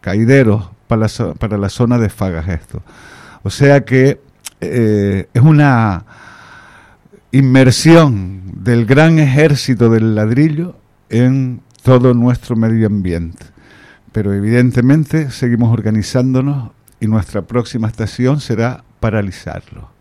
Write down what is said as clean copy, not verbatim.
caideros para la zona de Fagas esto. O sea que es una inmersión del gran ejército del ladrillo en todo nuestro medio ambiente. Pero evidentemente seguimos organizándonos y nuestra próxima estación será paralizarlo.